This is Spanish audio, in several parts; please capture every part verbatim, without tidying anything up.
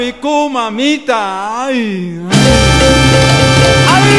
Pico, mamita. Ay. Ay.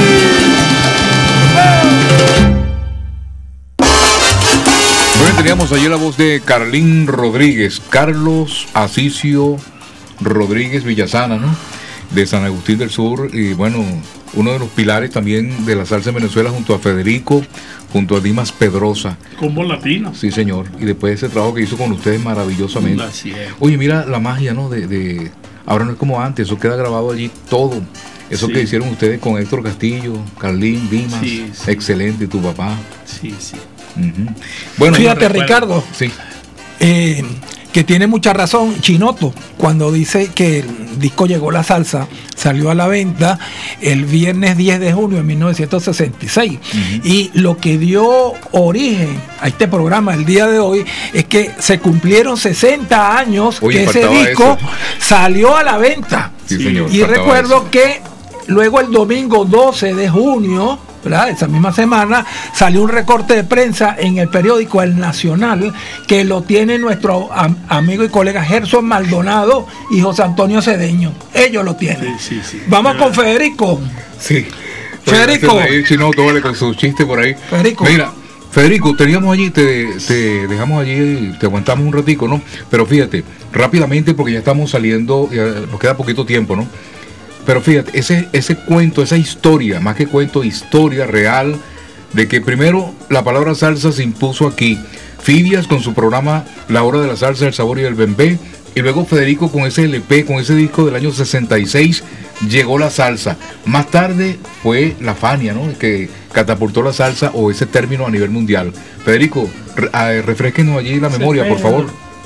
Bueno, teníamos allí la voz de Carlín Rodríguez, Carlos Asisio Rodríguez Villasana, ¿no? De San Agustín del Sur, y bueno, uno de los pilares también de la salsa en Venezuela, junto a Federico, junto a Dimas Pedrosa. Combo latino. Sí, señor. Y después ese trabajo que hizo con ustedes maravillosamente. Así es. Oye, mira la magia, ¿no? De, de ahora no es como antes, eso queda grabado allí todo. Eso sí. Que hicieron ustedes con Héctor Castillo, Carlín, Dimas, sí, sí. Excelente, tu papá. Sí, sí. Uh-huh. Bueno, fíjate, Ricardo, sí. eh, que tiene mucha razón Chinoto cuando dice que el disco Llegó la Salsa salió a la venta el viernes diez de junio de mil novecientos sesenta y seis. Uh-huh. Y lo que dio origen a este programa el día de hoy es que se cumplieron sesenta años. Oye, que ese disco eso. Salió a la venta. Sí, señor, y recuerdo eso. Que luego el domingo doce de junio, ¿verdad? Esa misma semana salió un recorte de prensa en el periódico El Nacional que lo tiene nuestro am- amigo y colega Gerson Maldonado y José Antonio Cedeño. Ellos lo tienen. Sí, sí, sí. Vamos con Federico. Sí. Federico. No, todo con su chiste por ahí. Federico. Mira, Federico, teníamos allí, te, te dejamos allí, te aguantamos un ratico, ¿no? Pero fíjate, rápidamente porque ya estamos saliendo, ya nos queda poquito tiempo, ¿no? Pero fíjate, ese, ese cuento, esa historia, más que cuento, historia real, de que primero la palabra salsa se impuso aquí, Fidias con su programa La Hora de la Salsa, el Sabor y el Bembé, y luego Federico con ese L P, con ese disco del año sesenta y seis, Llegó la Salsa. Más tarde fue la Fania, ¿no? Que catapultó la salsa o ese término a nivel mundial. Federico, re, refresquenos allí la memoria, por favor.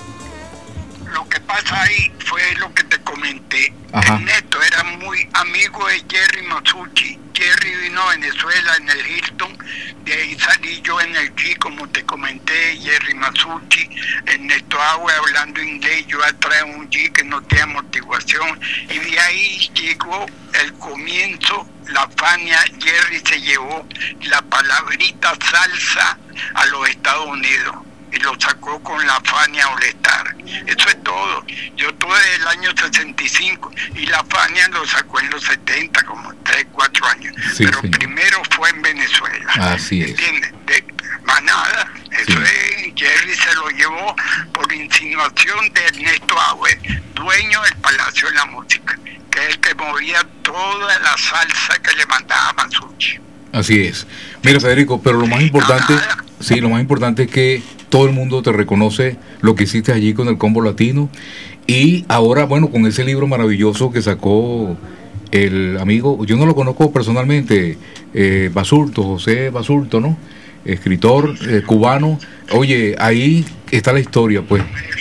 Lo que pasa ahí fue lo que te comenté. Ajá. Ernesto era muy amigo de Jerry Masucci. Jerry vino a Venezuela en el Hilton, de ahí salí yo en el G, como te comenté, Jerry Masucci, Ernesto Agüe hablando inglés, yo atrás de un G que no tiene amortiguación, y de ahí llegó el comienzo, la Fania. Jerry se llevó la palabrita salsa a los Estados Unidos y lo sacó con la Fania All Star. Eso es todo. Yo tuve el año sesenta y cinco y la Fania lo sacó en los setenta, como tres, cuatro años. Sí, pero señor. Primero fue en Venezuela. Así es. ¿Entiendes? De, más nada. Eso sí. Es, Jerry se lo llevó por insinuación de Ernesto Agüe, dueño del Palacio de la Música, que es el que movía toda la salsa que le mandaba Masucci. Así es. Mira, Federico, pero lo más importante, sí, lo más importante es que todo el mundo te reconoce lo que hiciste allí con el Combo Latino. Y ahora, bueno, con ese libro maravilloso que sacó el amigo, yo no lo conozco personalmente, eh, Basurto, José Basurto, ¿no? Escritor eh, cubano. Oye, ahí está la historia, pues.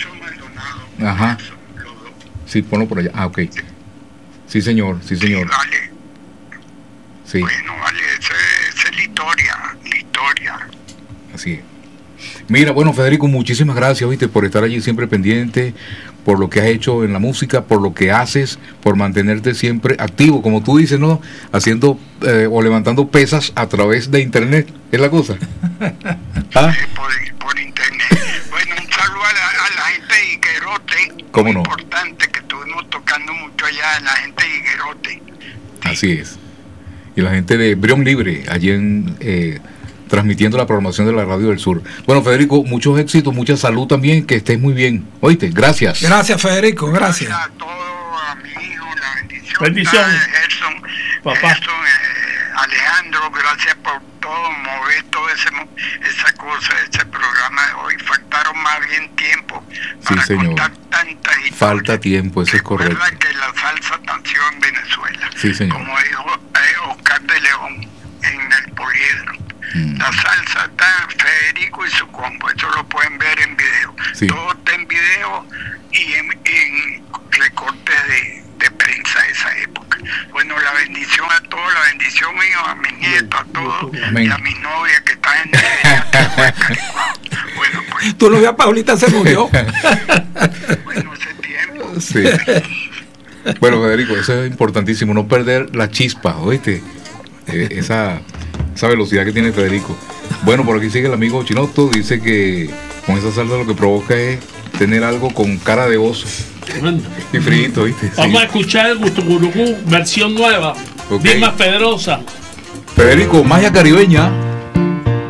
Ajá. Sí, ponlo por allá. Ah, ok. Sí, señor, sí, señor. Vale. Sí. Bueno, vale, esa es la historia, la historia. Así es. Mira, bueno, Federico, muchísimas gracias, ¿viste? Por estar allí siempre pendiente, por lo que has hecho en la música, por lo que haces, por mantenerte siempre activo, como tú dices, ¿no? Haciendo eh, o levantando pesas a través de internet, ¿es la cosa? ¿Ah? Sí, por, por internet. Bueno, un saludo a la, a la gente de Higuerote. ¿Cómo no? Importante, que estuvimos tocando mucho allá, la gente de Higuerote. Sí. Así es. Y la gente de Brión Libre, allí en... Eh, transmitiendo la programación de la Radio del Sur. Bueno, Federico, muchos éxitos, mucha salud también, que estés muy bien. Oíste, gracias. Gracias, Federico, gracias. Gracias a todos, a mi hijo, la bendición. Bendiciones. Gerson, papá. Gerson, eh, Alejandro, gracias por todo, mover toda esa cosa, ese programa de hoy. Faltaron más bien tiempo para sí, señor. Contar tantas historias. Falta tiempo, eso es correcto. Recuerda que la salsa nació en Venezuela. Sí, señor. Como dijo eh, Oscar de León en el Poliedro. La salsa está en Federico y su combo, eso lo pueden ver en video. Sí. Todo está en video y en, en recortes de, de prensa de esa época. Bueno, la bendición a todos, la bendición mío, a mis nietos, a todos, amén. Y a mis novias que están en el bueno, pues. Tu novia Paulita se murió. Bueno, ese tiempo. Sí. Bueno, Federico, eso es importantísimo, no perder la chispa, ¿oíste? Eh, esa... esa velocidad que tiene Federico. Bueno, por aquí sigue el amigo Chinoto, dice que con esa salsa lo que provoca es tener algo con cara de oso. Bueno, Y frito, ¿viste? Sí. vamos a escuchar el Gustucurucú, versión nueva. Ok. Vilma Pedrosa. Federico, magia caribeña.